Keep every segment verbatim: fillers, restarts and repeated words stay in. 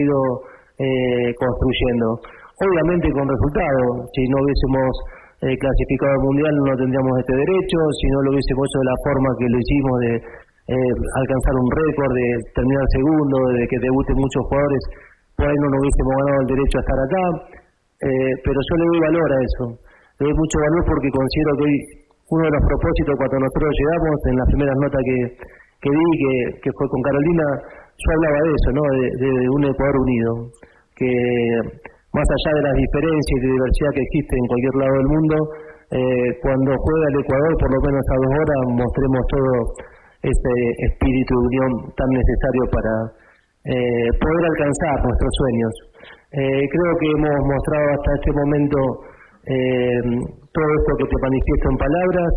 ido eh, construyendo. Obviamente con resultados. Si no hubiésemos eh, clasificado al Mundial no tendríamos este derecho, si no lo hubiésemos hecho de la forma que lo hicimos, de eh, alcanzar un récord, de terminar segundo, de que debuten muchos jugadores, por ahí no nos hubiésemos ganado el derecho a estar acá. Eh, pero yo le doy valor a eso. Le doy mucho valor porque considero que hoy uno de los propósitos cuando nosotros llegamos, en las primeras notas que, que di, que, que fue con Carolina, yo hablaba de eso, ¿no? De, de un Ecuador unido, que más allá de las diferencias y de diversidad que existe en cualquier lado del mundo, eh, cuando juega el Ecuador, por lo menos a dos horas, mostremos todo ese espíritu de unión tan necesario para eh, poder alcanzar nuestros sueños. Eh, creo que hemos mostrado hasta este momento eh, todo esto que te manifiesto en palabras,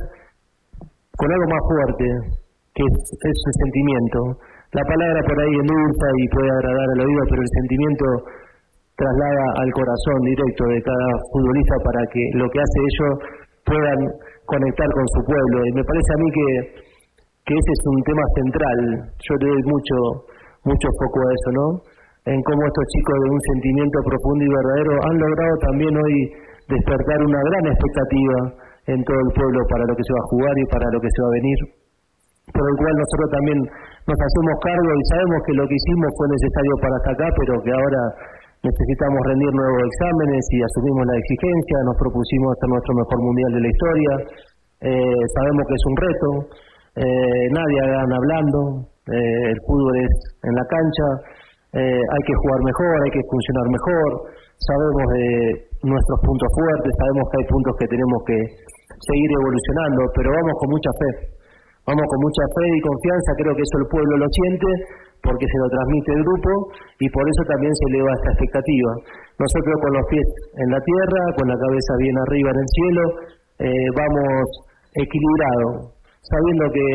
con algo más fuerte, que es, es el sentimiento. La palabra por ahí endulza y puede agradar al oído, pero el sentimiento traslada al corazón directo de cada futbolista para que lo que hace ellos puedan conectar con su pueblo. Y me parece a mí que, que ese es un tema central. Yo le doy mucho, mucho foco a eso, ¿no? En cómo estos chicos de un sentimiento profundo y verdadero han logrado también hoy despertar una gran expectativa en todo el pueblo para lo que se va a jugar y para lo que se va a venir, por el cual nosotros también nos hacemos cargo y sabemos que lo que hicimos fue necesario para hasta acá, pero que ahora necesitamos rendir nuevos exámenes y asumimos la exigencia. Nos propusimos hacer nuestro mejor mundial de la historia. Eh, sabemos que es un reto, eh, nadie gana hablando, eh, el fútbol es en la cancha, eh, hay que jugar mejor, hay que funcionar mejor, sabemos de nuestros puntos fuertes, sabemos que hay puntos que tenemos que seguir evolucionando, pero vamos con mucha fe, vamos con mucha fe y confianza. Creo que eso el pueblo lo siente, porque se lo transmite el grupo y por eso también se eleva esta expectativa. Nosotros con los pies en la tierra, con la cabeza bien arriba en el cielo, eh, vamos equilibrados, sabiendo que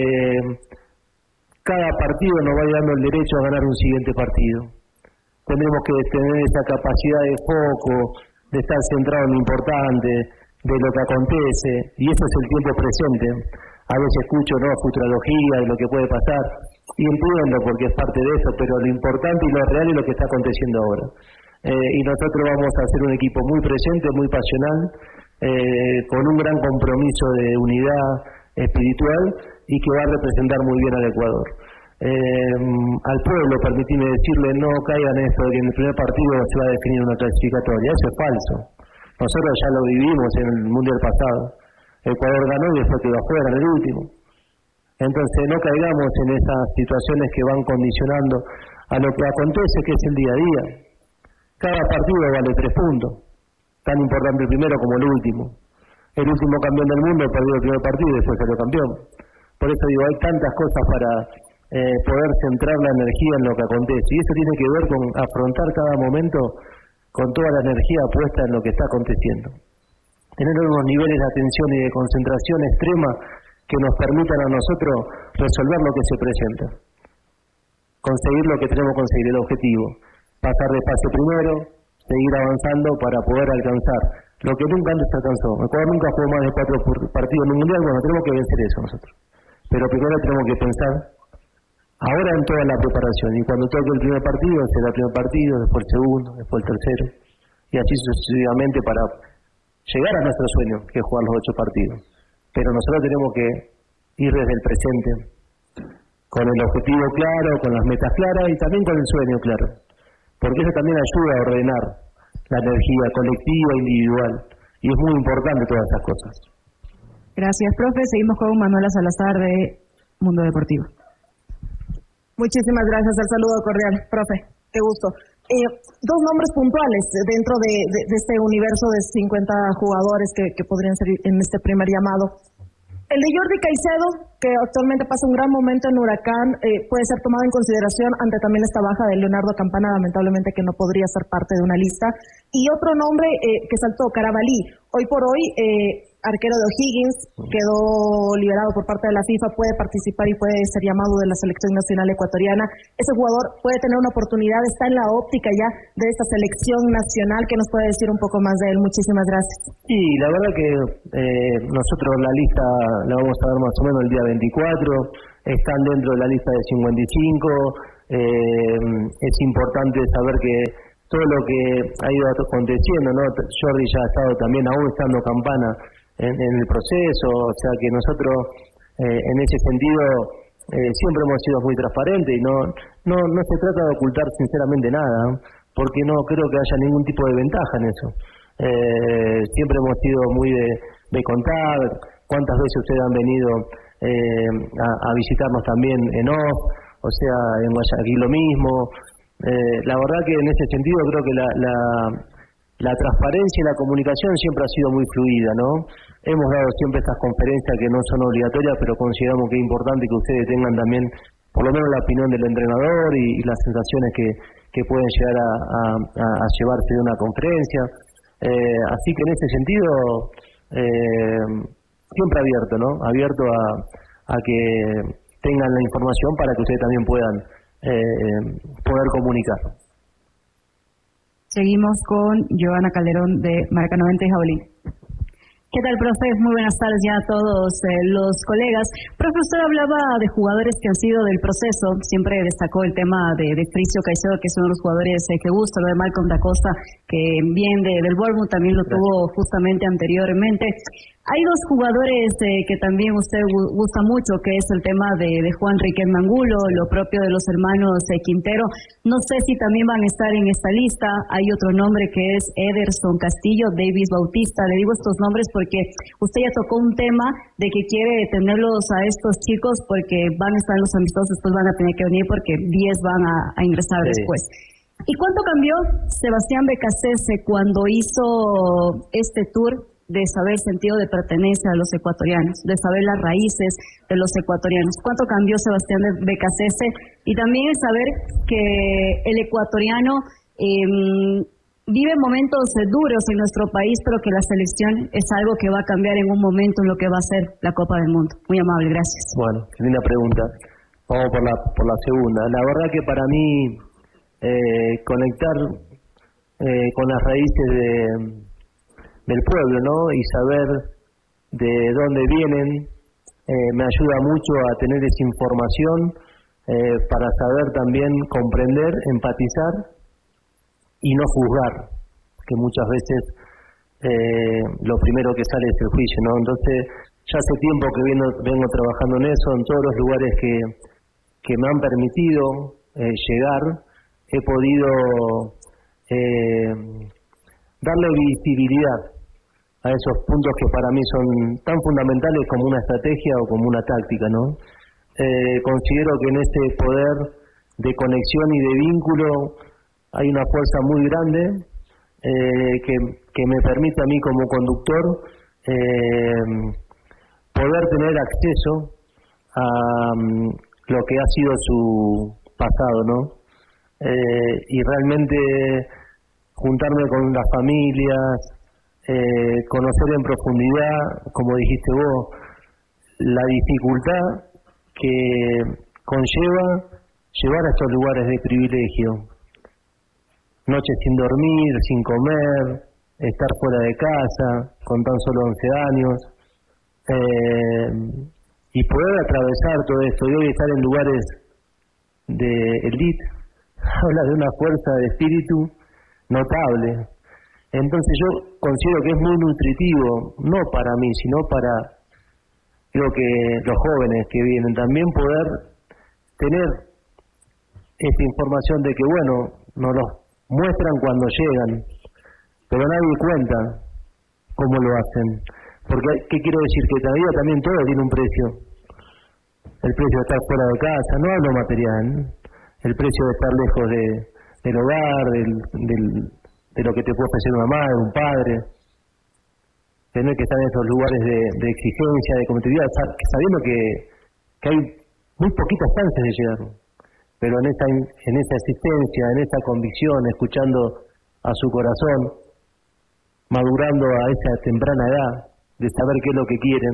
cada partido nos va dando el derecho a ganar un siguiente partido. Tendremos que tener esa capacidad de foco, de estar centrado en lo importante, de lo que acontece, y eso es el tiempo presente. A veces escucho, ¿no?, futurología de lo que puede pasar, y entiendo porque es parte de eso, pero lo importante y lo real es lo que está aconteciendo ahora. Eh, y nosotros vamos a ser un equipo muy presente, muy pasional, eh, con un gran compromiso de unidad espiritual y que va a representar muy bien al Ecuador. Eh, al pueblo, permitime decirle, no caigan en esto de que en el primer partido se va a definir una clasificatoria. Eso es falso. Nosotros ya lo vivimos en el Mundial pasado. Ecuador ganó y después quedó afuera en el último. Entonces no caigamos en esas situaciones que van condicionando a lo que acontece, que es el día a día. Cada partido vale tres puntos, tan importante el primero como el último. El último campeón del mundo perdió el primer partido y después salió campeón. Por eso digo, hay tantas cosas para eh, poder centrar la energía en lo que acontece, y eso tiene que ver con afrontar cada momento con toda la energía puesta en lo que está aconteciendo. Tener unos niveles de atención y de concentración extrema que nos permitan a nosotros resolver lo que se presenta, conseguir lo que tenemos que conseguir, el objetivo, pasar de fase primero, seguir avanzando para poder alcanzar lo que nunca antes se alcanzó. Ecuador nunca jugó más de cuatro partidos en un mundial. Bueno, tenemos que vencer eso nosotros, pero primero tenemos que pensar ahora en toda la preparación, y cuando toque el primer partido será el primer partido, después el segundo, después el tercero, y así sucesivamente para llegar a nuestro sueño, que es jugar los ocho partidos. Pero nosotros tenemos que ir desde el presente, con el objetivo claro, con las metas claras y también con el sueño claro, porque eso también ayuda a ordenar la energía colectiva, individual, y es muy importante todas esas cosas. Gracias, profe. Seguimos con Manuela Salazar de Mundo Deportivo. Muchísimas gracias, el saludo cordial, profe, qué gusto. Eh, dos nombres puntuales dentro de, de, de este universo de cincuenta jugadores que, que podrían ser en este primer llamado. El de Jordi Caicedo, que actualmente pasa un gran momento en Huracán, eh, puede ser tomado en consideración ante también esta baja de Leonardo Campana, lamentablemente que no podría ser parte de una lista. Y otro nombre eh, que saltó, Carabalí. Hoy por hoy, eh, arquero de O'Higgins, quedó liberado por parte de la FIFA, puede participar y puede ser llamado de la selección nacional ecuatoriana. Ese jugador puede tener una oportunidad, está en la óptica ya de esta selección nacional. ¿Qué nos puede decir un poco más de él? Muchísimas gracias. Y la verdad que eh, nosotros la lista la vamos a ver más o menos el día veinticuatro, están dentro de la lista de cincuenta y cinco, eh, es importante saber que todo lo que ha ido aconteciendo, ¿no? Jordi ya ha estado también, aún estando Campana, en, en el proceso, o sea que nosotros eh, en ese sentido eh, siempre hemos sido muy transparentes y no, no, no se trata de ocultar sinceramente nada, porque no creo que haya ningún tipo de ventaja en eso. Eh, siempre hemos sido muy de, de contar cuántas veces ustedes han venido eh, a, a visitarnos también en off, o sea, en Guayaquil lo mismo. Eh, la verdad que en ese sentido creo que la, la, la transparencia y la comunicación siempre ha sido muy fluida, ¿no? Hemos dado siempre estas conferencias que no son obligatorias, pero consideramos que es importante que ustedes tengan también por lo menos la opinión del entrenador y, y las sensaciones que, que pueden llegar a, a, a llevarse de una conferencia. Eh, así que en ese sentido eh, siempre abierto, ¿no? Abierto a, a que tengan la información para que ustedes también puedan eh, poder comunicar. Seguimos con Joana Calderón de Marca noventa y Jabalí. ¿Qué tal, profe? Muy buenas tardes ya a todos eh, los colegas. Profe, usted hablaba de jugadores que han sido del proceso. Siempre destacó el tema de, de Fricio Caicedo, que es uno de los jugadores eh, que gusta, lo de Malcolm da Costa, que bien de, del Bournemouth también lo Gracias. tuvo justamente anteriormente. Hay dos jugadores eh, que también usted gu- gusta mucho, que es el tema de, de Juan Riquelme Angulo, lo propio de los hermanos eh, Quintero. No sé si también van a estar en esta lista. Hay otro nombre que es Ederson Castillo, Davis Bautista. Le digo estos nombres porque usted ya tocó un tema de que quiere tenerlos a estos chicos porque van a estar en los amistosos, después van a tener que venir porque diez van a, a ingresar sí. después. ¿Y cuánto cambió Sebastián Becasese cuando hizo este tour de saber sentido de pertenencia a los ecuatorianos, de saber las raíces de los ecuatorianos? ¿Cuánto cambió Sebastián Becasese? Y también el saber que el ecuatoriano eh, vive momentos eh, duros en nuestro país, pero que la selección es algo que va a cambiar en un momento en lo que va a ser la Copa del Mundo. Muy amable, gracias. Bueno, linda pregunta. Vamos por la, por la segunda. La verdad que para mí eh, conectar eh, con las raíces de del pueblo, ¿no? Y saber de dónde vienen, eh, me ayuda mucho a tener esa información eh, para saber también comprender, empatizar y no juzgar, que muchas veces eh, lo primero que sale es el juicio, ¿no? Entonces, ya hace tiempo que vengo, vengo trabajando en eso, en todos los lugares que, que me han permitido eh, llegar, he podido eh, darle visibilidad a esos puntos que para mí son tan fundamentales como una estrategia o como una táctica, ¿no? Eh, considero que en ese poder de conexión y de vínculo hay una fuerza muy grande eh, que, que me permite a mí como conductor eh, poder tener acceso a um, lo que ha sido su pasado, ¿no? Eh, y realmente juntarme con las familias, Eh, conocer en profundidad, como dijiste vos, la dificultad que conlleva llevar a estos lugares de privilegio. Noches sin dormir, sin comer, estar fuera de casa, con tan solo once años, eh, y poder atravesar todo esto y hoy estar en lugares de élite, habla de una fuerza de espíritu notable. Entonces yo considero que es muy nutritivo, no para mí, sino para creo que los jóvenes que vienen también poder tener esta información de que, bueno, nos los muestran cuando llegan, pero nadie cuenta cómo lo hacen. Porque, ¿qué quiero decir? Que todavía también todo tiene un precio. El precio de estar fuera de casa, no hablo material, el precio de estar lejos de, del hogar, del... del de lo que te puede ofrecer una madre, un padre, tener que estar en esos lugares de, de exigencia, de competitividad, sabiendo que, que hay muy poquitas chances de llegar, pero en esa, en esa existencia, en esa convicción, escuchando a su corazón, madurando a esa temprana edad, de saber qué es lo que quieren,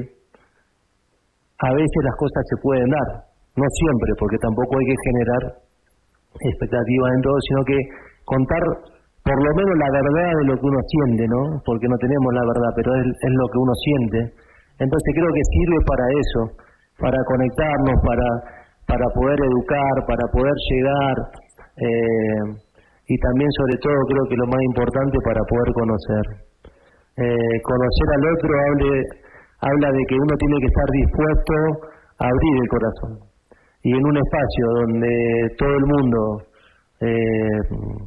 a veces las cosas se pueden dar, no siempre, porque tampoco hay que generar expectativas en todo, sino que contar por lo menos la verdad de lo que uno siente, ¿no? Porque no tenemos la verdad, pero es, es lo que uno siente. Entonces creo que sirve para eso, para conectarnos, para para poder educar, para poder llegar, eh, y también sobre todo creo que lo más importante para poder conocer. Eh, conocer al otro hable, habla de que uno tiene que estar dispuesto a abrir el corazón. Y en un espacio donde todo el mundo eh,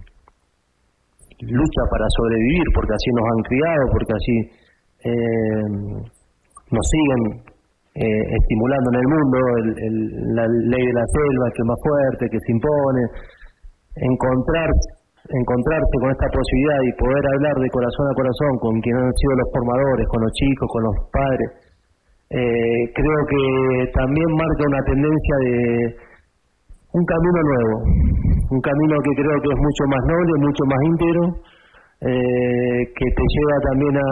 lucha para sobrevivir, porque así nos han criado, porque así eh, nos siguen eh, estimulando en el mundo, el, el, la ley de la selva, que es más fuerte, que se impone, encontrar, encontrarse con esta posibilidad y poder hablar de corazón a corazón con quienes han sido los formadores, con los chicos, con los padres, eh, creo que también marca una tendencia de un camino nuevo, un camino que creo que es mucho más noble, mucho más íntegro, eh, que te lleva también a,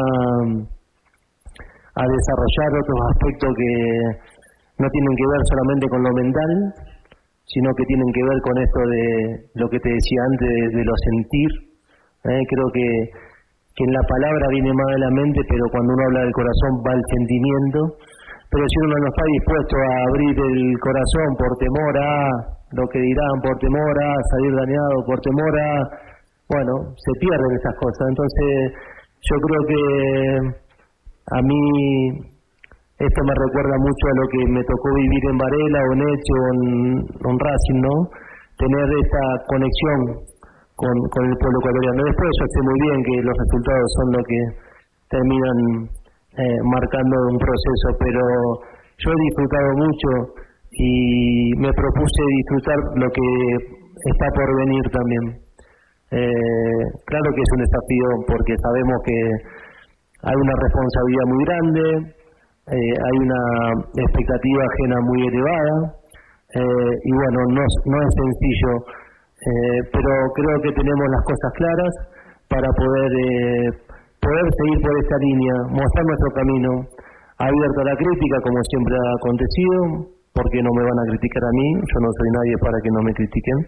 a desarrollar otros aspectos que no tienen que ver solamente con lo mental, sino que tienen que ver con esto de lo que te decía antes, de, de lo sentir. Eh, creo que, que en la palabra viene más de la mente, pero cuando uno habla del corazón va el sentimiento. Pero si uno no está dispuesto a abrir el corazón por temor a lo que dirán, por temor a salir dañado, por temor a... Bueno, se pierden esas cosas. Entonces, yo creo que a mí esto me recuerda mucho a lo que me tocó vivir en Varela o en Eche o en, en Racing, ¿no? Tener esta conexión con, con el pueblo ecuatoriano. Después yo sé muy bien que los resultados son lo que terminan eh, marcando un proceso, pero yo he disfrutado mucho y me propuse disfrutar lo que está por venir también. Eh, claro que es un desafío porque sabemos que hay una responsabilidad muy grande, eh, hay una expectativa ajena muy elevada, eh, y bueno, no, no es sencillo, eh, pero creo que tenemos las cosas claras para poder eh, poder seguir por esta línea, mostrar nuestro camino, abierto a la crítica como siempre ha acontecido, porque no me van a criticar a mí, yo no soy nadie para que no me critiquen,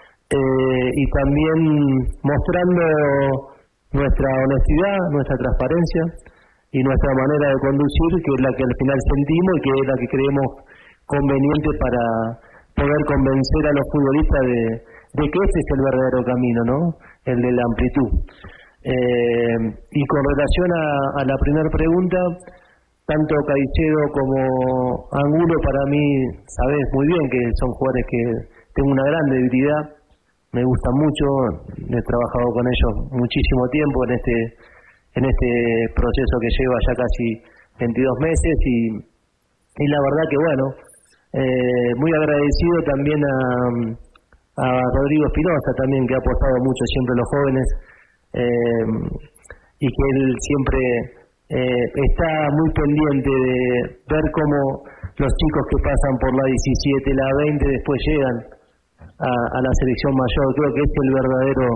eh, y también mostrando nuestra honestidad, nuestra transparencia y nuestra manera de conducir, que es la que al final sentimos y que es la que creemos conveniente para poder convencer a los futbolistas de, de que este es el verdadero camino, ¿no? El de la amplitud. Eh, y con relación a, a la primera pregunta, tanto Caicedo como Angulo, para mí, sabes muy bien que son jugadores que tengo una gran debilidad, me gustan mucho, he trabajado con ellos muchísimo tiempo en este en este proceso que lleva ya casi veintidós meses y, y la verdad que bueno, eh, muy agradecido también a, a Rodrigo Espinosa también, que ha apostado mucho siempre a los jóvenes, eh, y que él siempre eh, está muy pendiente de ver cómo los chicos que pasan por la diecisiete, la veinte después llegan a, a la selección mayor. Creo que es el verdadero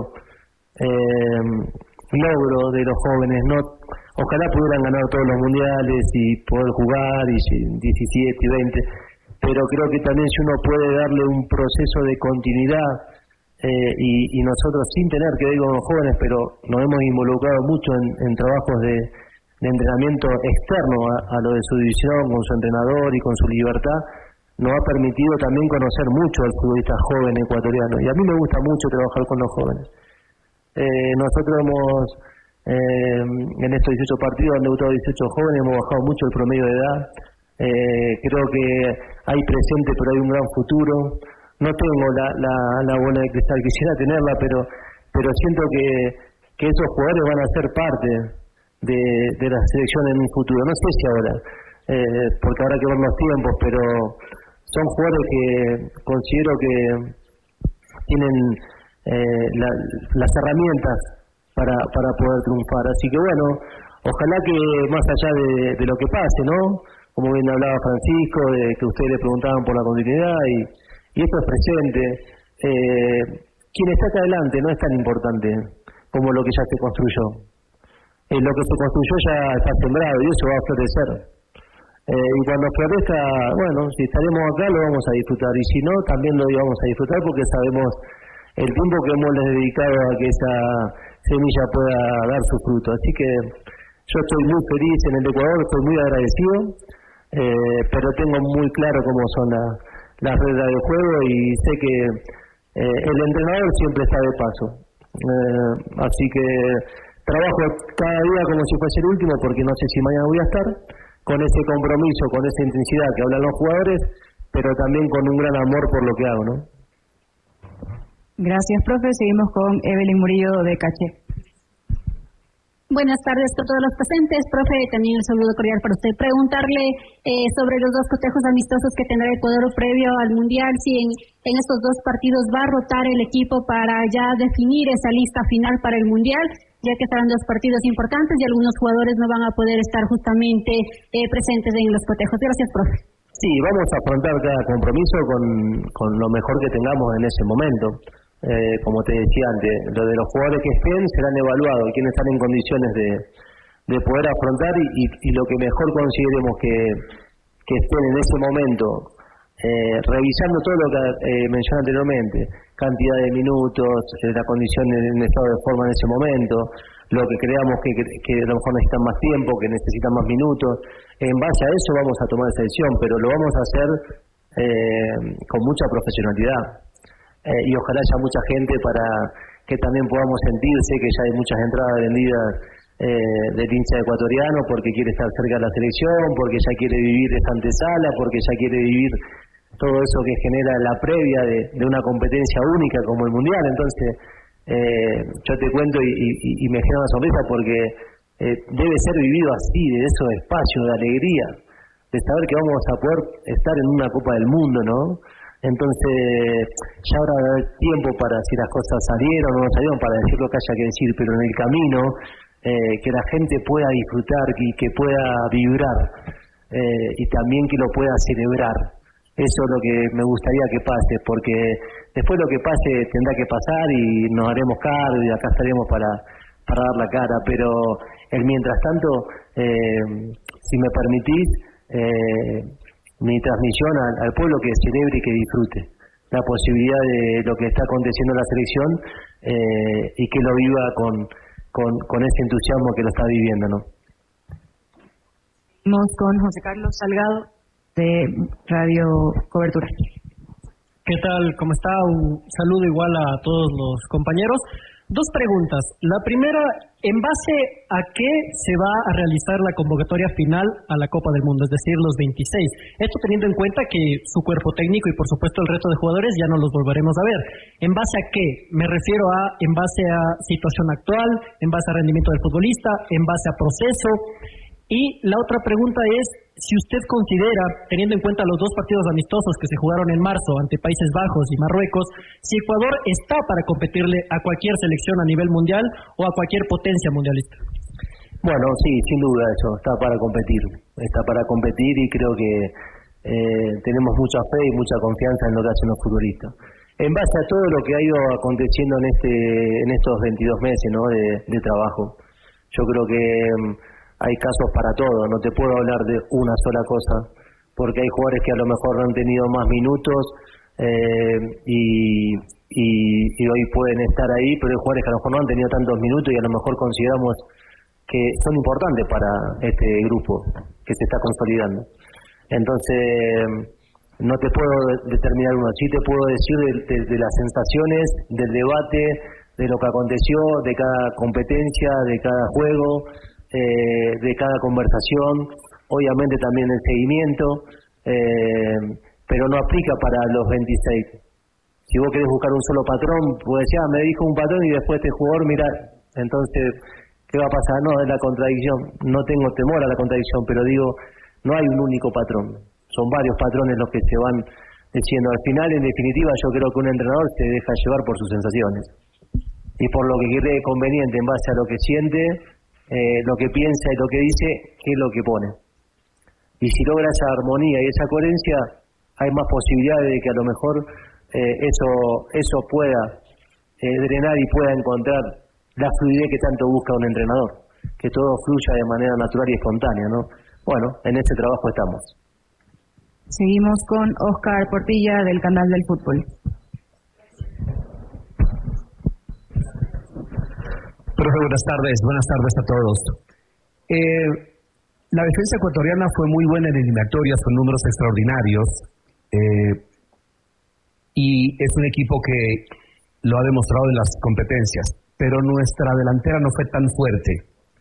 eh, logro de los jóvenes, no, ojalá pudieran ganar todos los mundiales y poder jugar y diecisiete y veinte, pero creo que también si uno puede darle un proceso de continuidad, eh, y, y nosotros sin tener que ver con los jóvenes, pero nos hemos involucrado mucho en, en trabajos de, de entrenamiento externo a, a lo de su división, con su entrenador y con su libertad, nos ha permitido también conocer mucho al futbolista joven ecuatoriano, y a mí me gusta mucho trabajar con los jóvenes. Eh, nosotros hemos, eh, en estos dieciocho partidos han debutado dieciocho jóvenes, hemos bajado mucho el promedio de edad, eh, creo que hay presente pero hay un gran futuro, no tengo la, la, la bola de cristal, quisiera tenerla, pero pero siento que, que esos jugadores van a ser parte de, de la selección en un futuro, no sé si ahora, eh, porque habrá que ver los tiempos, pero son jugadores que considero que tienen Eh, la, las herramientas para, para poder triunfar, así que bueno, ojalá que más allá de, de lo que pase, ¿no? Como bien hablaba Francisco, de que ustedes le preguntaban por la continuidad y, y esto es presente, eh, quien está acá adelante no es tan importante como lo que ya se construyó, eh, lo que se construyó ya está sembrado y eso va a florecer, eh, y cuando florezca, bueno, si estaremos acá lo vamos a disfrutar y si no, también lo íbamos a disfrutar porque sabemos el tiempo que hemos dedicado a que esa semilla pueda dar su fruto. Así que yo estoy muy feliz en el Ecuador, estoy muy agradecido, eh, pero tengo muy claro cómo son la, las reglas del juego y sé que eh, el entrenador siempre está de paso. Eh, así que trabajo cada día como si fuese el último, porque no sé si mañana voy a estar, con ese compromiso, con esa intensidad que hablan los jugadores, pero también con un gran amor por lo que hago, ¿no? Gracias, profe. Seguimos con Evelyn Murillo de Caché. Buenas tardes a todos los presentes. Profe, también un saludo cordial para usted. Preguntarle eh, sobre los dos cotejos amistosos que tendrá Ecuador previo al Mundial, si en, en estos dos partidos va a rotar el equipo para ya definir esa lista final para el Mundial, ya que estarán dos partidos importantes y algunos jugadores no van a poder estar justamente eh, presentes en los cotejos. Gracias, profe. Sí, vamos a afrontar cada compromiso con, con lo mejor que tengamos en ese momento. Eh, como te decía antes, lo de los jugadores que estén serán evaluados, quienes están en condiciones de, de poder afrontar y, y, y lo que mejor consideremos que, que estén en ese momento, eh, revisando todo lo que eh, mencioné anteriormente, cantidad de minutos, eh, la condición en estado de forma en ese momento, lo que creamos que, que, que a lo mejor necesitan más tiempo, que necesitan más minutos. En base a eso vamos a tomar esa decisión, pero lo vamos a hacer eh, con mucha profesionalidad. Eh, y ojalá haya mucha gente para que también podamos sentirse que ya hay muchas entradas vendidas eh, del hincha ecuatoriano porque quiere estar cerca de la selección, porque ya quiere vivir esa antesala, porque ya quiere vivir todo eso que genera la previa de, de una competencia única como el Mundial. Entonces eh, yo te cuento y, y, y me genera una sonrisa porque eh, debe ser vivido así, de esos espacios de alegría, de saber que vamos a poder estar en una Copa del Mundo, ¿no? Entonces, ya habrá tiempo para si las cosas salieron o no salieron, para decir lo que haya que decir, pero en el camino, eh, que la gente pueda disfrutar y que pueda vibrar, eh, y también que lo pueda celebrar. Eso es lo que me gustaría que pase, porque después lo que pase tendrá que pasar y nos haremos cargo y acá estaremos para, para dar la cara, pero el mientras tanto, eh, si me permitís, eh, mi transmisión al, al pueblo que celebre y que disfrute la posibilidad de lo que está aconteciendo en la selección eh, y que lo viva con, con, con ese entusiasmo que lo está viviendo, ¿no? Vamos con José Carlos Salgado de Radio Cobertura. ¿Qué tal? ¿Cómo está? Un saludo igual a todos los compañeros. Dos preguntas. La primera, ¿en base a qué se va a realizar la convocatoria final a la Copa del Mundo, es decir, los veintiséis? Esto teniendo en cuenta que su cuerpo técnico y por supuesto el resto de jugadores ya no los volveremos a ver. ¿En base a qué? Me refiero a en base a situación actual, en base a rendimiento del futbolista, en base a proceso. Y la otra pregunta es, si usted considera, teniendo en cuenta los dos partidos amistosos que se jugaron en marzo ante Países Bajos y Marruecos, si Ecuador está para competirle a cualquier selección a nivel mundial o a cualquier potencia mundialista. Bueno, sí, sin duda eso, está para competir, está para competir y creo que eh, tenemos mucha fe y mucha confianza en lo que hacen los futbolistas. En base a todo lo que ha ido aconteciendo en este en estos veintidós meses, ¿no?, de, de trabajo, yo creo que hay casos para todo, no te puedo hablar de una sola cosa, porque hay jugadores que a lo mejor han tenido más minutos eh, y, y, y hoy pueden estar ahí, pero hay jugadores que a lo mejor no han tenido tantos minutos y a lo mejor consideramos que son importantes para este grupo que se está consolidando. Entonces, no te puedo determinar uno, sí te puedo decir de, de, de las sensaciones, del debate, de lo que aconteció, de cada competencia, de cada juego, Eh, de cada conversación, obviamente también el seguimiento, eh, pero no aplica para los veintiséis. Si vos querés buscar un solo patrón, pues decir, ah, me dijo un patrón y después este jugador, mira, entonces, ¿qué va a pasar? No, es la contradicción. No tengo temor a la contradicción, pero digo, no hay un único patrón. Son varios patrones los que se van diciendo. Al final, en definitiva, yo creo que un entrenador se deja llevar por sus sensaciones. Y por lo que cree conveniente en base a lo que siente, Eh, lo que piensa y lo que dice, qué es lo que pone. Y si logra esa armonía y esa coherencia, hay más posibilidades de que a lo mejor eh, eso eso pueda eh, drenar y pueda encontrar la fluidez que tanto busca un entrenador, que todo fluya de manera natural y espontánea, ¿no? Bueno, en ese trabajo estamos. Seguimos con Oscar Portilla del Canal del Fútbol. Profe, buenas tardes, buenas tardes a todos. Eh, la defensa ecuatoriana fue muy buena en eliminatorias, con números extraordinarios. Eh, y es un equipo que lo ha demostrado en las competencias, pero nuestra delantera no fue tan fuerte.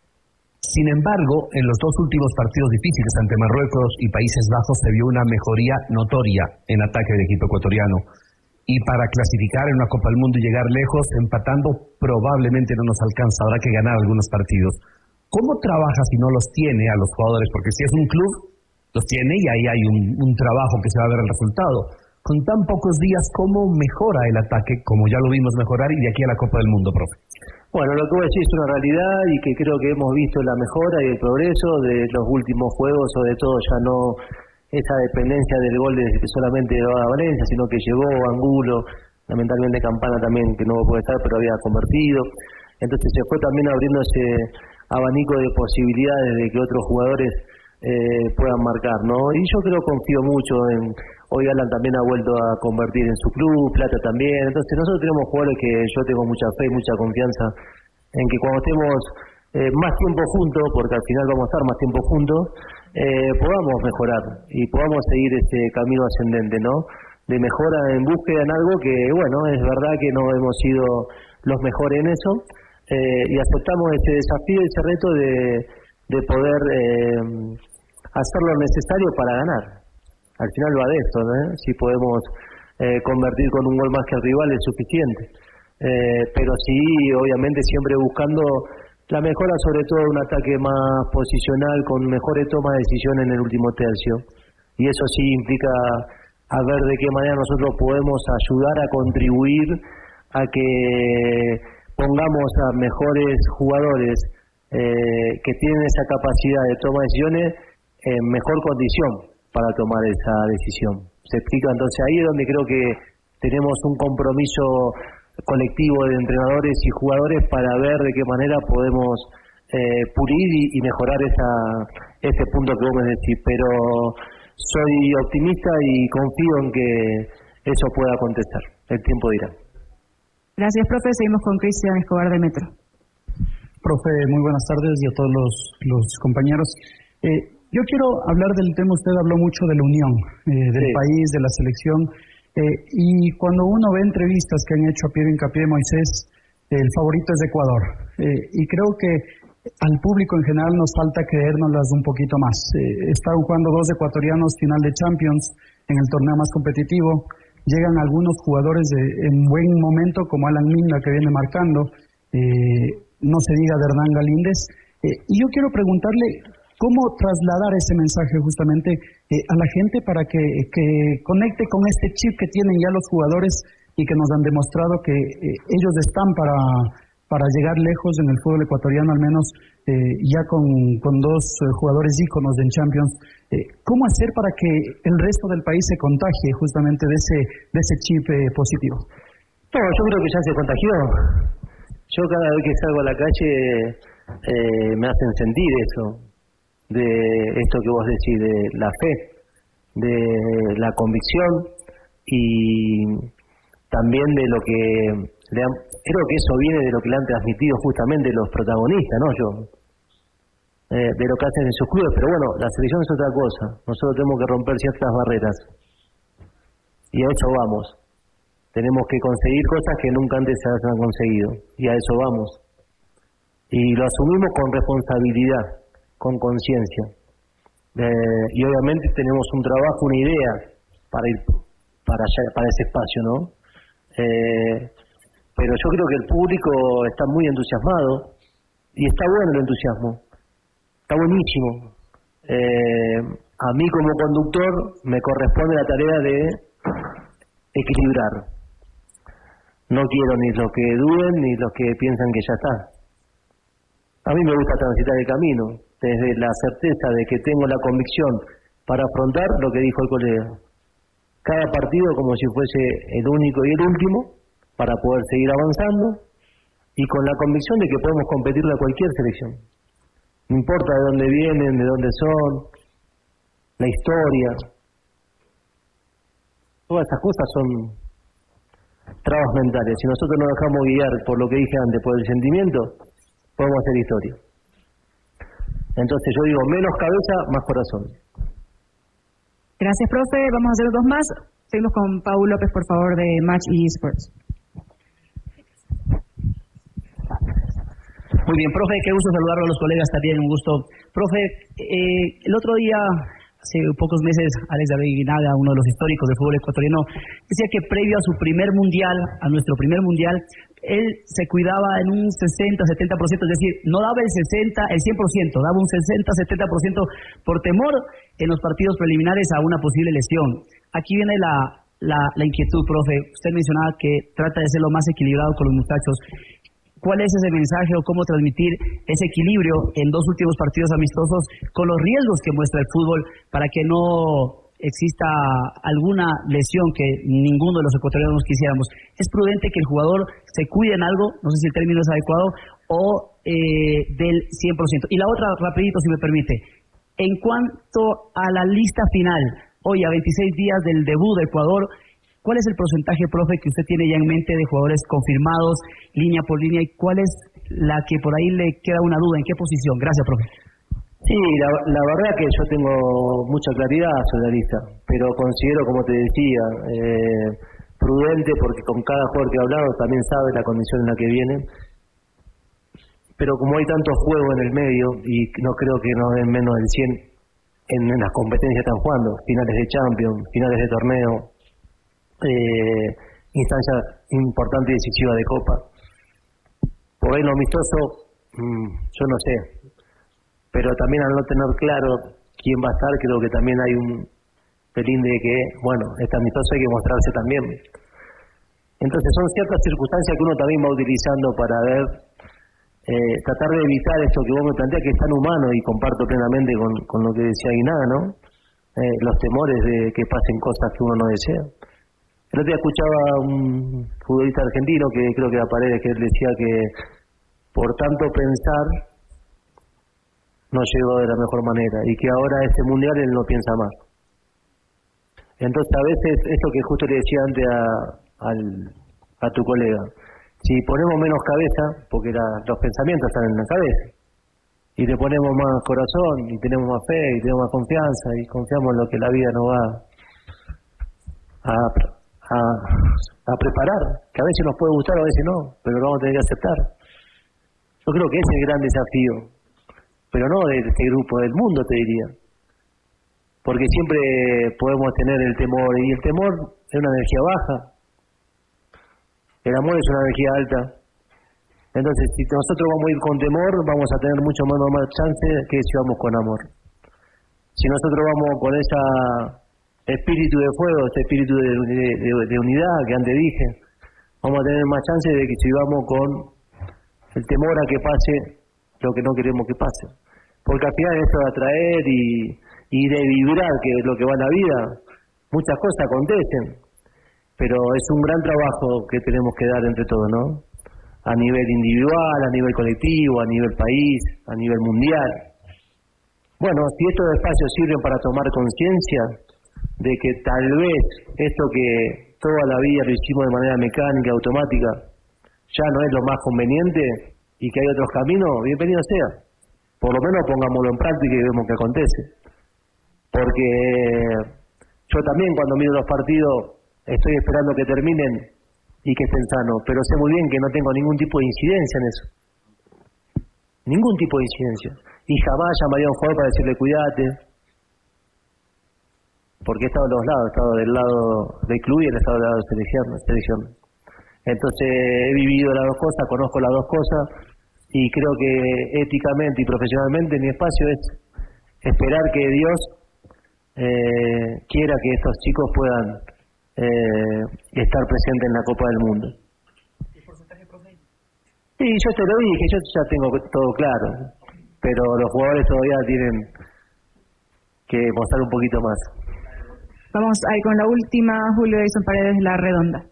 Sin embargo, en los dos últimos partidos difíciles ante Marruecos y Países Bajos se vio una mejoría notoria en ataque del equipo ecuatoriano. Y para clasificar en una Copa del Mundo y llegar lejos, empatando probablemente no nos alcanza, habrá que ganar algunos partidos. ¿Cómo trabaja si no los tiene a los jugadores? Porque si es un club, los tiene y ahí hay un, un trabajo que se va a ver el resultado. Con tan pocos días, ¿cómo mejora el ataque, como ya lo vimos mejorar, y de aquí a la Copa del Mundo, profe? Bueno, lo que voy a decir es una realidad y que creo que hemos visto la mejora y el progreso de los últimos juegos, sobre todo ya no esa dependencia del gol de solamente de Valencia, sino que llegó Angulo, lamentablemente Campana también, que no puede estar, pero había convertido. Entonces se fue también abriendo ese abanico de posibilidades de que otros jugadores eh, puedan marcar, ¿no? Y yo creo, confío mucho en... Hoy Alan también ha vuelto a convertir en su club, Plata también. Entonces nosotros tenemos jugadores que yo tengo mucha fe y mucha confianza en que cuando estemos eh, más tiempo juntos, porque al final vamos a estar más tiempo juntos, eh, podamos mejorar y podamos seguir este camino ascendente, ¿no? De mejora en búsqueda en algo que, bueno, es verdad que no hemos sido los mejores en eso, eh, y aceptamos ese desafío, ese reto de, de poder eh, hacer lo necesario para ganar. Al final va de esto, ¿no? Si podemos eh, convertir con un gol más que el rival es suficiente. Eh, pero sí, obviamente siempre buscando la mejora, sobre todo un ataque más posicional, con mejores tomas de decisiones en el último tercio. Y eso sí implica a ver de qué manera nosotros podemos ayudar a contribuir a que pongamos a mejores jugadores eh, que tienen esa capacidad de toma de decisiones en mejor condición para tomar esa decisión. Se explica, entonces ahí es donde creo que tenemos un compromiso colectivo de entrenadores y jugadores para ver de qué manera podemos eh, pulir y, y mejorar esa, ese punto que vos me decís, pero soy optimista y confío en que eso pueda acontecer. El tiempo dirá. Gracias, profe. Seguimos con Cristian Escobar de Metro. Profe, muy buenas tardes y a todos los, los compañeros. Eh, Yo quiero hablar del tema, usted habló mucho de la unión eh, del sí. país, de la selección, eh, y cuando uno ve entrevistas que han hecho a pie de hincapié Moisés, el favorito es Ecuador, eh, y creo que al público en general nos falta creérnoslas un poquito más. Eh, están jugando dos ecuatorianos final de Champions en el torneo más competitivo, llegan algunos jugadores de, en buen momento como Alan Minda que viene marcando, eh, no se diga de Hernán Galíndez, eh, y yo quiero preguntarle ¿cómo trasladar ese mensaje justamente eh, a la gente para que, que conecte con este chip que tienen ya los jugadores y que nos han demostrado que eh, ellos están para, para llegar lejos en el fútbol ecuatoriano, al menos eh, ya con, con dos eh, jugadores íconos en Champions? Eh, ¿Cómo hacer para que el resto del país se contagie justamente de ese, de ese chip eh, positivo? No, yo creo que ya se contagió. Yo cada vez que salgo a la calle eh, me hacen sentir eso, de esto que vos decís, de la fe, de la convicción y también de lo que le han, creo que eso viene de lo que le han transmitido justamente los protagonistas, ¿no? Yo, eh, de lo que hacen en sus clubes, pero bueno, la selección es otra cosa, nosotros tenemos que romper ciertas barreras y a eso vamos, tenemos que conseguir cosas que nunca antes se han conseguido y a eso vamos y lo asumimos con responsabilidad, con conciencia, eh, y obviamente tenemos un trabajo, una idea para ir para allá, para ese espacio, ¿no? Eh, pero yo creo que el público está muy entusiasmado y está bueno el entusiasmo, está buenísimo. Eh, a mí como conductor me corresponde la tarea de equilibrar. No quiero ni los que duden ni los que piensan que ya está. A mí me gusta transitar el camino desde la certeza de que tengo la convicción para afrontar lo que dijo el colega. Cada partido como si fuese el único y el último para poder seguir avanzando y con la convicción de que podemos competirle a cualquier selección. No importa de dónde vienen, de dónde son, la historia. Todas esas cosas son trabas mentales. Si nosotros nos dejamos guiar por lo que dije antes, por el sentimiento, podemos hacer historia. Entonces yo digo, menos cabeza, más corazón. Gracias, profe. Vamos a hacer dos más. Seguimos con Paul López, por favor, de Match Esports. Muy bien, profe, qué gusto saludarlo a los colegas también, un gusto. Profe, eh, el otro día, hace pocos meses, Alex David Guinaga, uno de los históricos del fútbol ecuatoriano, decía que previo a su primer mundial, a nuestro primer mundial, él se cuidaba en un sesenta, setenta por ciento, es decir, no daba el sesenta, el cien por ciento, daba un sesenta, setenta por ciento por temor en los partidos preliminares a una posible lesión. Aquí viene la, la, la inquietud, profe. Usted mencionaba que trata de ser lo más equilibrado con los muchachos. ¿Cuál es ese mensaje o cómo transmitir ese equilibrio en dos últimos partidos amistosos con los riesgos que muestra el fútbol para que no exista alguna lesión que ninguno de los ecuatorianos quisiéramos? ¿Es prudente que el jugador se cuide en algo, no sé si el término es adecuado, o eh, del cien por ciento? Y la otra, rapidito, si me permite, en cuanto a la lista final, hoy a veintiséis días del debut de Ecuador, ¿cuál es el porcentaje, profe, que usted tiene ya en mente de jugadores confirmados, línea por línea, y cuál es la que por ahí le queda una duda? ¿En qué posición? Gracias, profe. Sí, la, la verdad que yo tengo mucha claridad sobre la lista, pero considero, como te decía, eh, prudente, porque con cada jugador que he hablado también sabe la condición en la que viene. Pero como hay tanto juego en el medio, y no creo que nos den menos del cien en, en las competencias que están jugando, finales de Champions, finales de torneo, eh, instancias importantes y decisivas de Copa. Por ahí lo amistoso, mmm, yo no sé, pero también al no tener claro quién va a estar, creo que también hay un pelín de que, bueno, este amistoso hay que mostrarse también. Entonces son ciertas circunstancias que uno también va utilizando para ver, eh, tratar de evitar esto que vos me planteas, que es tan humano, y comparto plenamente con, con lo que decía Guinaga, ¿no? Eh, los temores de que pasen cosas que uno no desea. El otro día escuchaba a un futbolista argentino, que creo que era Paredes, que él decía que por tanto pensar no llegó de la mejor manera, y que ahora este mundial él no piensa más. Entonces a veces, esto que justo le decía antes a, al, a tu colega, si ponemos menos cabeza, porque la, los pensamientos están en la cabeza, y le ponemos más corazón, y tenemos más fe, y tenemos más confianza, y confiamos en lo que la vida nos va a, a, a preparar, que a veces nos puede gustar, a veces no, pero lo vamos a tener que aceptar. Yo creo que ese es el gran desafío, pero no de este grupo, del mundo, te diría. Porque siempre podemos tener el temor, y el temor es una energía baja. El amor es una energía alta. Entonces, si nosotros vamos a ir con temor, vamos a tener mucho más, más chance que si vamos con amor. Si nosotros vamos con ese espíritu de fuego, ese espíritu de, de, de, de unidad que antes dije, vamos a tener más chance de que si vamos con el temor a que pase lo que no queremos que pase. Porque al final esto de atraer y, y de vibrar, que es lo que va en la vida, muchas cosas acontecen, pero es un gran trabajo que tenemos que dar entre todos, ¿no? A nivel individual, a nivel colectivo, a nivel país, a nivel mundial. Bueno, si estos espacios sirven para tomar conciencia de que tal vez esto que toda la vida lo hicimos de manera mecánica, automática, ya no es lo más conveniente, y que hay otros caminos, bienvenido sea. Por lo menos pongámoslo en práctica y vemos qué acontece. Porque yo también, cuando miro los partidos, estoy esperando que terminen y que estén sanos, pero sé muy bien que no tengo ningún tipo de incidencia en eso. Ningún tipo de incidencia. Y jamás llamaría a un jugador para decirle cuídate, porque he estado de los lados, he estado del lado del club y he estado del lado de la selección, selección. Entonces he vivido las dos cosas, conozco las dos cosas, y creo que éticamente y profesionalmente mi espacio es esperar que Dios eh, quiera que estos chicos puedan eh, estar presentes en la Copa del Mundo. ¿Qué porcentaje, profe? Sí, yo te lo dije, yo ya tengo todo claro, pero los jugadores todavía tienen que mostrar un poquito más. Vamos ahí con la última, Julio Edison Paredes, La Redonda.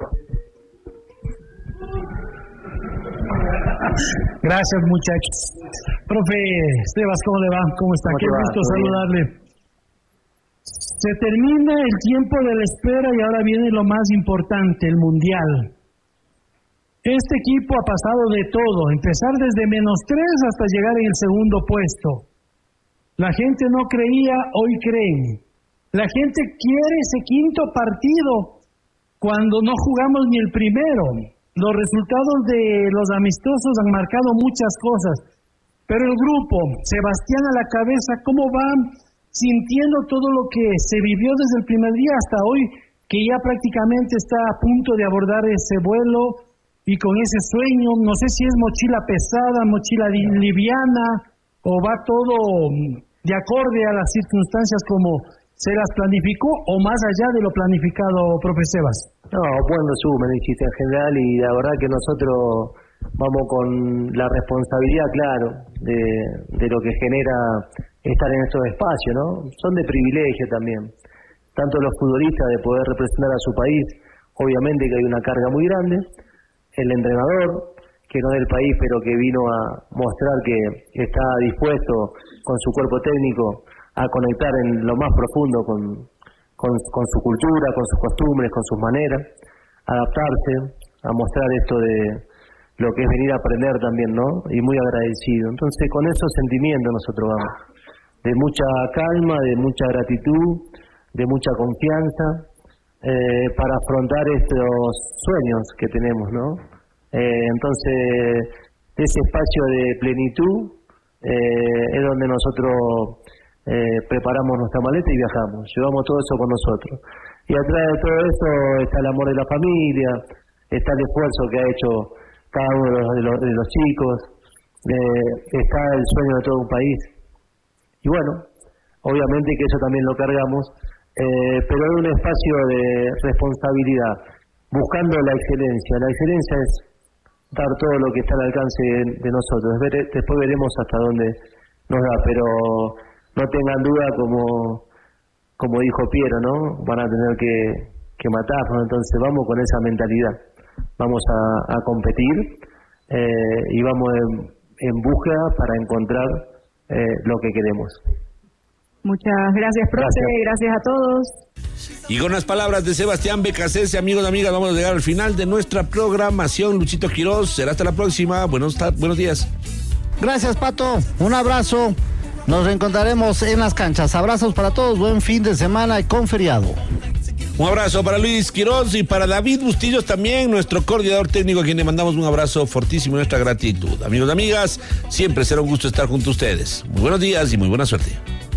Gracias, muchachos. Profe Estebas, ¿cómo le va? ¿Cómo está? Qué gusto saludarle. Se termina el tiempo de la espera y ahora viene lo más importante, el Mundial. Este equipo ha pasado de todo, empezar desde menos tres hasta llegar en el segundo puesto. La gente no creía, hoy creen. La gente quiere ese quinto partido cuando no jugamos ni el primero. Los resultados de los amistosos han marcado muchas cosas, pero el grupo, Sebastián a la cabeza, ¿cómo va sintiendo todo lo que se vivió desde el primer día hasta hoy, que ya prácticamente está a punto de abordar ese vuelo y con ese sueño? No sé si es mochila pesada, mochila liviana, o va todo de acorde a las circunstancias como se las planificó o más allá de lo planificado, profe Sebas. No, buen resumen dijiste en general, y la verdad que nosotros vamos con la responsabilidad, claro, de, de lo que genera estar en estos espacios, ¿no? Son de privilegio también, tanto los futbolistas de poder representar a su país, obviamente que hay una carga muy grande, el entrenador, que no es del país, pero que vino a mostrar que está dispuesto con su cuerpo técnico a conectar en lo más profundo con, con, con su cultura, con sus costumbres, con sus maneras, adaptarse, a mostrar esto de lo que es venir a aprender también, ¿no? Y muy agradecido. Entonces, con esos sentimientos nosotros vamos, de mucha calma, de mucha gratitud, de mucha confianza, eh, para afrontar estos sueños que tenemos, ¿no? Eh, entonces, ese espacio de plenitud eh, es donde nosotros eh, preparamos nuestra maleta y viajamos, llevamos todo eso con nosotros. Y atrás de todo eso está el amor de la familia, está el esfuerzo que ha hecho cada uno de los, de los, de los chicos, eh, está el sueño de todo un país. Y bueno, obviamente que eso también lo cargamos, eh, pero en un espacio de responsabilidad, buscando la excelencia. La excelencia es dar todo lo que está al alcance de, de nosotros. Después veremos hasta dónde nos da, pero no tengan duda, como como dijo Piero, ¿no? Van a tener que, que matarnos, entonces vamos con esa mentalidad. Vamos a, a competir eh, y vamos en, en búsqueda para encontrar eh, lo que queremos. Muchas gracias, profe. Gracias. Gracias a todos. Y con las palabras de Sebastián Becasese, amigos y amigas, vamos a llegar al final de nuestra programación. Luchito Quiroz, será hasta la próxima. Buenos, buenos días. Gracias, Pato. Un abrazo. Nos reencontraremos en las canchas. Abrazos para todos. Buen fin de semana y con feriado. Un abrazo para Luis Quiroz y para David Bustillos también, nuestro coordinador técnico, a quien le mandamos un abrazo fortísimo y nuestra gratitud. Amigos y amigas, siempre será un gusto estar junto a ustedes. Muy buenos días y muy buena suerte.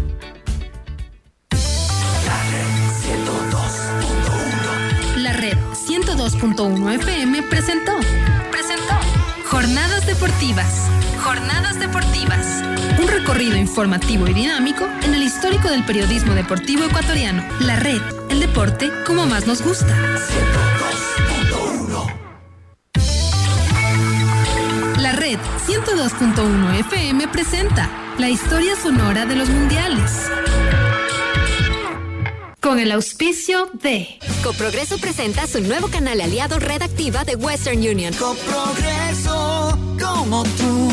La Red ciento dos punto uno F M presentó, presentó Jornadas Deportivas. Jornadas Deportivas. Un recorrido informativo y dinámico en el histórico del periodismo deportivo ecuatoriano. La Red, el deporte como más nos gusta. ciento dos punto uno. La Red ciento dos punto uno F M presenta la historia sonora de los mundiales. Con el auspicio de Coprogreso presenta su nuevo canal aliado Red Activa de Western Union. Coprogreso, como tú.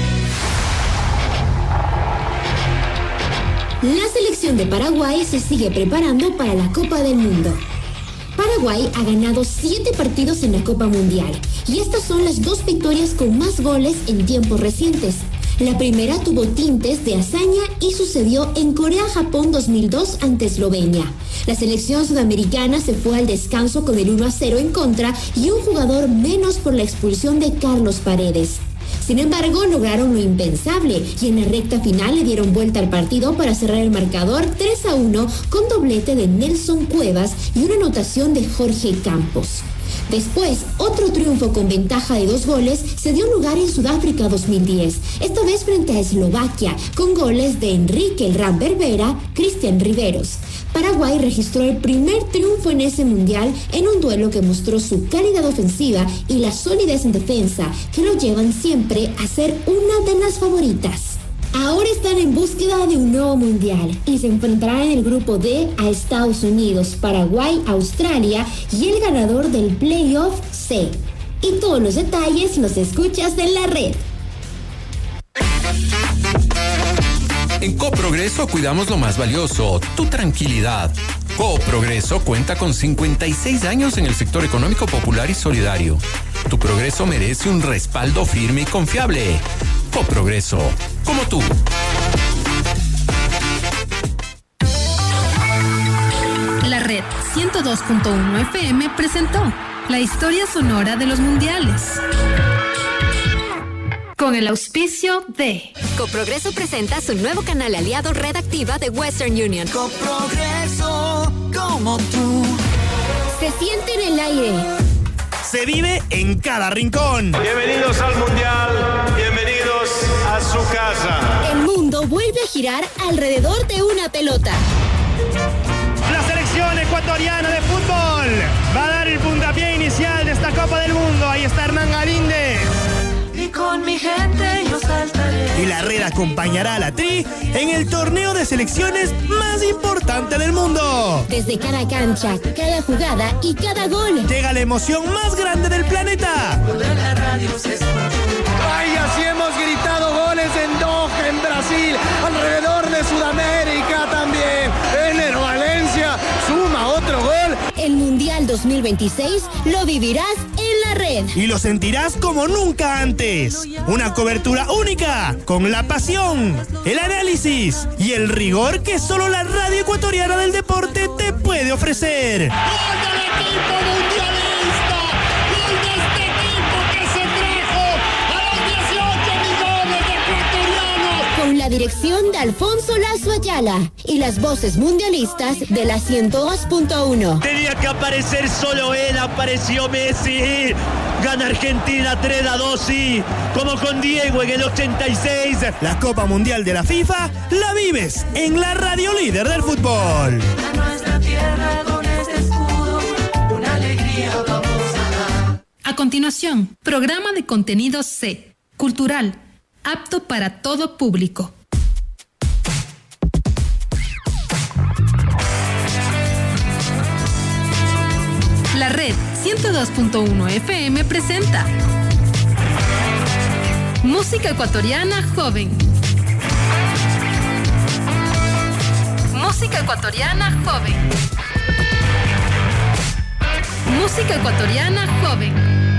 La selección de Paraguay se sigue preparando para la Copa del Mundo. Paraguay ha ganado siete partidos en la Copa Mundial y estas son las dos victorias con más goles en tiempos recientes. La primera tuvo tintes de hazaña y sucedió en Corea-Japón dos mil dos ante Eslovenia. La selección sudamericana se fue al descanso con el uno a cero en contra y un jugador menos por la expulsión de Carlos Paredes. Sin embargo, lograron lo impensable y en la recta final le dieron vuelta al partido para cerrar el marcador tres a uno con doblete de Nelson Cuevas y una anotación de Jorge Campos. Después, otro triunfo con ventaja de dos goles se dio lugar en Sudáfrica dos mil diez, esta vez frente a Eslovaquia, con goles de Enrique El Ram Berbera, Cristian Riveros. Paraguay registró el primer triunfo en ese mundial en un duelo que mostró su calidad ofensiva y la solidez en defensa, que lo llevan siempre a ser una de las favoritas. Ahora están en búsqueda de un nuevo mundial y se enfrentarán en el grupo D a Estados Unidos, Paraguay, Australia y el ganador del playoff C. Y todos los detalles los escuchas en la red. En Coprogreso cuidamos lo más valioso, tu tranquilidad. Coprogreso cuenta con cincuenta y seis años en el sector económico popular y solidario. Tu progreso merece un respaldo firme y confiable. Coprogreso, como tú. ciento dos punto uno F M presentó la historia sonora de los mundiales. Con el auspicio de Coprogreso presenta su nuevo canal aliado Red Activa de Western Union. Coprogreso, como tú. Se siente en el aire. Se vive en cada rincón. Bienvenidos al Mundial, bienvenidos a su casa. El mundo vuelve a girar alrededor de una pelota. La selección ecuatoriana de fútbol va a dar el puntapié inicial de esta Copa del Mundo. Ahí está Hernán Galíndez. Y con mi gente yo saltaré. Y la red acompañará a la Tri en el torneo de selecciones más importante del mundo. Desde cada cancha, cada jugada y cada gol. Llega la emoción más grande del planeta. Ay, así hemos gritado goles en Doha, en Brasil, alrededor de Sudamérica también. Enero Valencia suma otro gol. El Mundial dos mil veintiséis lo vivirás en la red. Y lo sentirás como nunca antes. Una cobertura única, con la pasión, el análisis y el rigor que solo la radio ecuatoriana del deporte te puede ofrecer. ¡Gol del equipo mundialista! ¡Gol de este equipo que se trajo a los dieciocho millones de ecuatorianos! Con la dirección de Alfonso Lazo Ayala y las voces mundialistas de la ciento dos punto uno. Tenía que aparecer solo él, apareció Messi. Gana Argentina tres a dos, sí, como con Diego en el ochenta y seis. La Copa Mundial de la FIFA la vives en la radio líder del fútbol. A nuestra tierra con este escudo, una alegría vamos a dar. A continuación, programa de contenido C, cultural, apto para todo público. La red ciento dos punto uno F M presenta Música ecuatoriana joven. Música ecuatoriana joven. Música ecuatoriana joven.